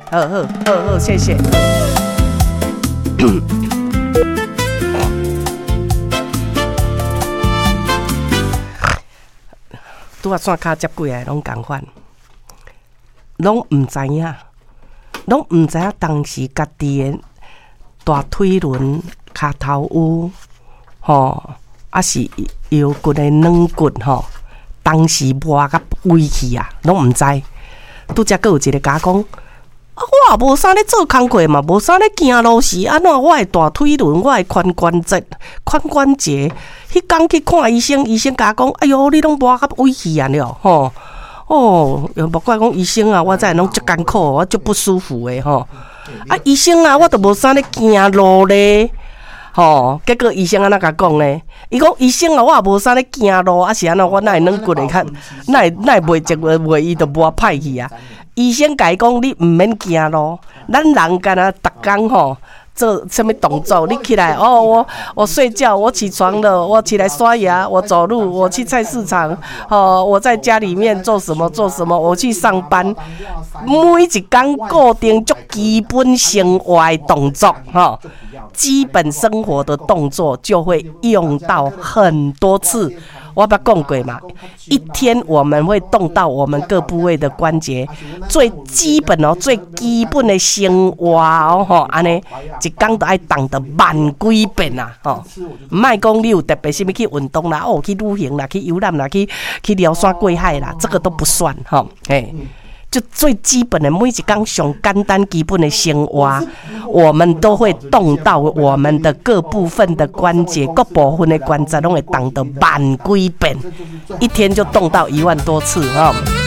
好，谢谢。拄啊线骹接过来拢共款，拢毋知影，当时家己的大腿轮、骹头有还是腰骨的软骨当时磨甲歪去啊，拢毋知。拄则阁有一个甲讲，我也无啥咧做工课嘛，无啥咧行路时安怎我的大腿轮、我的髋关节、迄工去看医生，医生甲讲，哎哟，你拢磨甲歪去啊了又莫怪讲医生啊，我知拢足艰苦，我足不舒服的医生啊，我都无啥咧行路咧。结果医生安怎甲讲呢？伊讲医生啊，我也无啥咧行路，是安怎我哪会软骨会较，哪会袂直袂伊就磨歹去啊？医生甲伊讲，你毋免行路，咱人干那逐工做什么动作？你起来我睡觉，我起床了，我起来刷牙，我走路，我去菜市场，我在家里面做什么，我去上班，每一工固定足基本生活的动作基本生活的动作就会用到很多次。我捌讲过嘛，一天我们会动到我们各部位的关节，最基本最基本的生活安尼一工都爱动到万几遍啊唔卖讲你有特别什么去运动啦，去旅行啦，去游览啦，去撩山过海啦，这个都不算就最基本的每一工上简单基本的生活，我们都会动到我们的各部分的关节，各部分的关节拢会动到万几遍，一天就动到1万多次